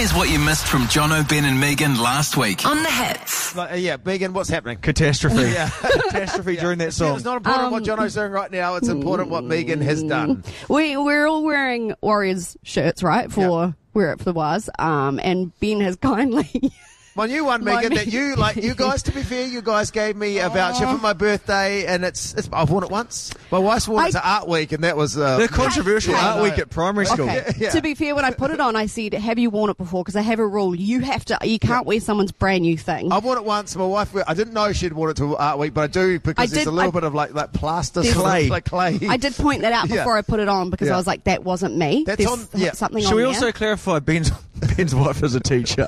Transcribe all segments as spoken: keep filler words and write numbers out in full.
Here's what you missed from Jono, Ben and Megan last week. On the hits. Like, uh, yeah, Megan, what's happening? Catastrophe. Yeah. Catastrophe during that Yeah, song. it's not important Um, what Jono's doing right now. It's important what Megan has done. We we're all wearing Warriors shirts, right? For Yeah. Wear It for the Wires. Um, and Ben has kindly. My new one, My Megan, me- that you, like, you guys, to be fair, you guys gave me a voucher for my birthday, and it's, it's I've worn it once. My wife's worn it I- to Art Week, and that was... Uh, They're controversial Okay. art week at primary school. Okay. Yeah. To be fair, when I put it on, I said, "Have you worn it before?" Because I have a rule: you have to, you can't wear someone's brand new thing. I've worn it once. My wife, I didn't know she'd worn it to Art Week, but I do because I there's did- a little I- bit of like like plaster, There's- sort of Clay. like clay. I did point that out Yeah. before I put it on because Yeah. I was like, "That wasn't me." That's There's on- yeah. something Should on we there. also clarify Ben's Ben's wife is a teacher?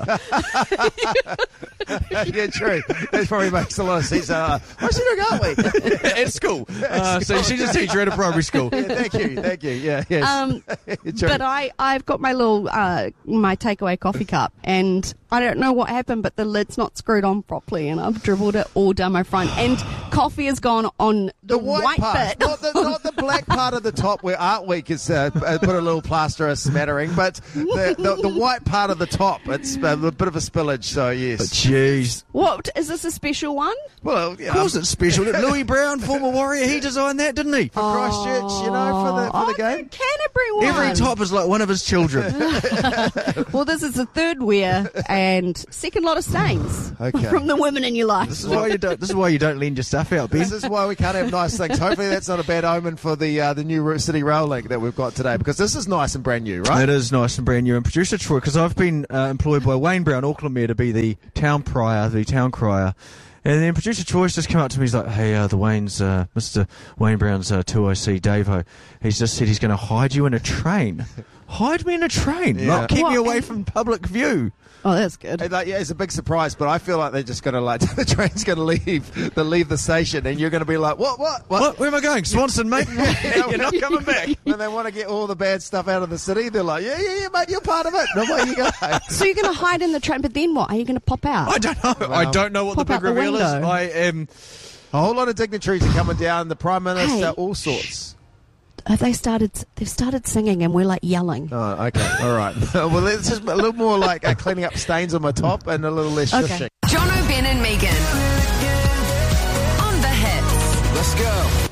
Yeah, true. That probably makes a lot of sense. Uh, what's she doing Art Week? At school. Uh, so she's a teacher at a primary school. Yeah, thank you, thank you. Yeah, yes. Um, True. but I, I've got my little, uh, my takeaway coffee cup, and I don't know what happened, but the lid's not screwed on properly, and I've dribbled it all down my front, and coffee has gone on the, the white, part, bit. not the, not the black part of the top where Art Week is uh, put a little plaster, a smattering, but the, the, the white part of the top, it's a bit of a spillage, so yes. Jeez. What, is this a special one? Well, yeah, Of course it's special. Louis Brown, former Warrior, he designed that, didn't he? for Christchurch, you know, for the, for Oh, the game. the Canterbury one. Every top is like one of his children. Well, this is the third wear, and second lot of stains Okay. from the women in your life. This is why you don't. This is why you don't lend your stuff out, Ben. This is why we can't have nice things. Hopefully that's not a bad omen for the uh, the new City Rail link that we've got today, because this is nice and brand new, right? It is nice and brand new. And producer Troy, because I've been uh, employed by Wayne Brown, Auckland Mayor, to be the town prior, the town crier. And then producer Troy's just come up to me. He's like, "Hey, uh, the Wayne's, uh, Mister Wayne Brown's uh, two I C Davo. He's just said he's going to hide you in a train. Hide me in a train. Yeah. Like, keep me What? away from public view." Oh, that's good. And, like, yeah, it's a big surprise, but I feel like they're just going to like the train's going to leave, they leave the station, and you're going to be like, what, what, what? What? Where am I going? Swanson, mate. You're not coming back. When they want to get all the bad stuff out of the city, they're like, yeah, yeah, yeah, mate, you're part of it. No way you go. So you're going to hide in the train, but then what? Are you going to pop out? I don't know. I Wow. don't know what Pop the out big the reveal is. window. I am. A whole lot of dignitaries are coming down, the Prime Minister, Hey. all sorts. Have they started? They've started singing, and we're like yelling. Oh, okay, all right. Well, it's just a little more like uh, cleaning up stains on my top and a little less Okay. shushing. Jono, Ben and Megan. On the hits. Let's go.